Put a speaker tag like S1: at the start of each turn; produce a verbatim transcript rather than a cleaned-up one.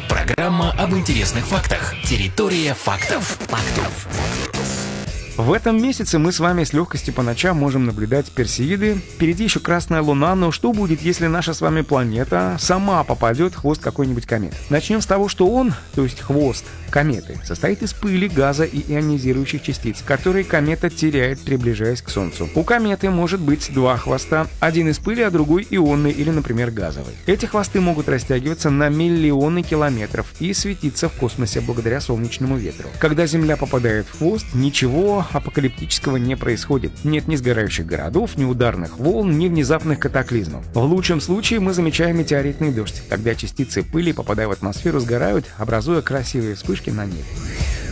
S1: Программа об интересных фактах. Территория фактов. Фактов.
S2: В этом месяце мы с вами с легкостью по ночам можем наблюдать Персеиды. Впереди еще Красная Луна, но что будет, если наша с вами планета сама попадет в хвост какой-нибудь кометы? Начнем с того, что он, то есть хвост кометы, состоит из пыли, газа и ионизирующих частиц, которые комета теряет, приближаясь к Солнцу. У кометы может быть два хвоста, один из пыли, а другой ионный или, например, газовый. Эти хвосты могут растягиваться на миллионы километров и светиться в космосе благодаря солнечному ветру. Когда Земля попадает в хвост, ничего апокалиптического не происходит. Нет ни сгорающих городов, ни ударных волн, ни внезапных катаклизмов. В лучшем случае мы замечаем метеоритный дождь, когда частицы пыли, попадая в атмосферу, сгорают, образуя красивые вспышки на небе.